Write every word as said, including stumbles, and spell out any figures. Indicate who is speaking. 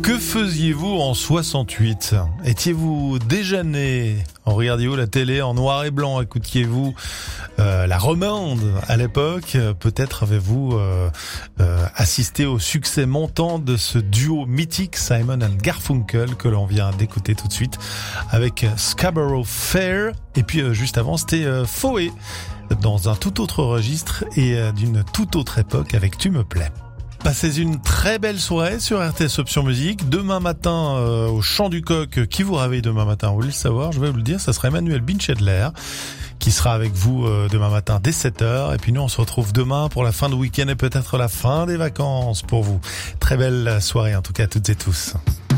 Speaker 1: Que faisiez-vous en soixante-huit? Étiez-vous déjà né? Regardiez-vous la télé en noir et blanc? Écoutiez-vous euh, la romande à l'époque? Peut-être avez-vous euh, euh, assisté au succès montant de ce duo mythique Simon and Garfunkel que l'on vient d'écouter tout de suite avec Scarborough Fair. Et puis euh, juste avant, c'était euh, Foé dans un tout autre registre et euh, d'une toute autre époque avec Tu me plais. Passez une très belle soirée sur R T S Option Musique. Demain matin, euh, au Chant du Coq, qui vous réveille demain matin? Vous voulez le savoir? Je vais vous le dire, ça sera Emmanuel Binchedler qui sera avec vous euh, demain matin dès sept heures. Et puis nous, on se retrouve demain pour la fin de week-end et peut-être la fin des vacances pour vous. Très belle soirée en tout cas à toutes et tous.